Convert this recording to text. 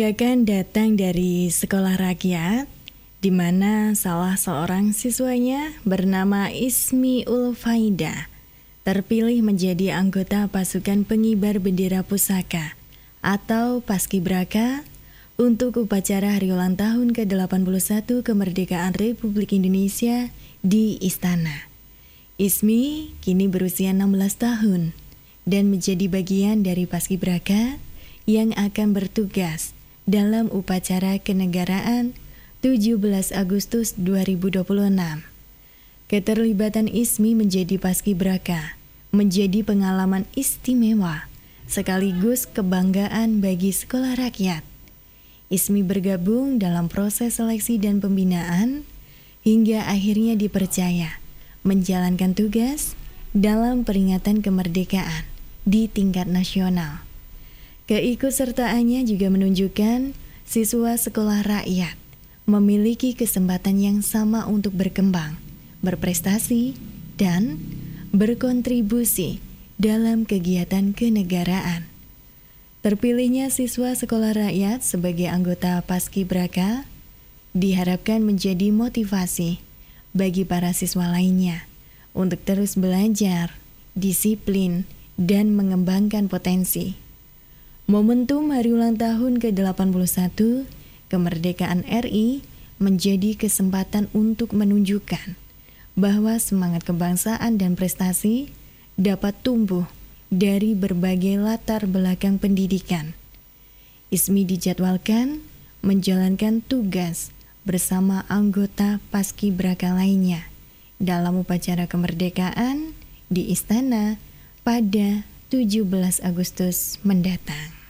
Akan datang dari sekolah rakyat, di mana salah seorang siswanya bernama Ismi Ulfaida terpilih menjadi anggota pasukan pengibar bendera pusaka atau Paskibraka untuk upacara hari ulang tahun ke-81 kemerdekaan Republik Indonesia di Istana. Ismi kini berusia 16 tahun dan menjadi bagian dari Paskibraka yang akan bertugas dalam upacara kenegaraan 17 Agustus 2026. Keterlibatan Ismi menjadi Paskibraka menjadi pengalaman istimewa sekaligus kebanggaan bagi sekolah rakyat. Ismi bergabung dalam proses seleksi dan pembinaan hingga akhirnya dipercaya menjalankan tugas dalam peringatan kemerdekaan di tingkat nasional. Keikutsertaannya juga menunjukkan siswa sekolah rakyat memiliki kesempatan yang sama untuk berkembang, berprestasi, dan berkontribusi dalam kegiatan kenegaraan. Terpilihnya siswa sekolah rakyat sebagai anggota Paskibraka diharapkan menjadi motivasi bagi para siswa lainnya untuk terus belajar, disiplin, dan mengembangkan potensi. Momentum hari ulang tahun ke-81 kemerdekaan RI menjadi kesempatan untuk menunjukkan bahwa semangat kebangsaan dan prestasi dapat tumbuh dari berbagai latar belakang pendidikan. Ismi dijadwalkan menjalankan tugas bersama anggota Paskibraka lainnya dalam upacara kemerdekaan di Istana pada 17 Agustus mendatang.